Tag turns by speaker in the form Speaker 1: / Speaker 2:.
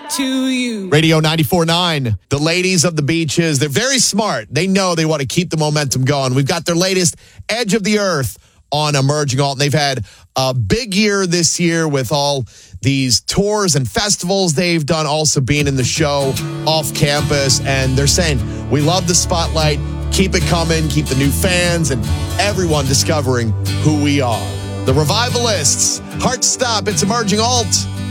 Speaker 1: to you.
Speaker 2: Radio 94.9, the ladies of the beaches. They're very smart. They know they want to keep the momentum going. We've got their latest Edge of the Earth on Emerging Alt. And they've had a big year this year with all these tours and festivals they've done, also being in the show off campus. And they're saying, we love the spotlight. Keep it coming. Keep the new fans and everyone discovering who we are. The Revivalists. Heart Stop. It's Emerging Alt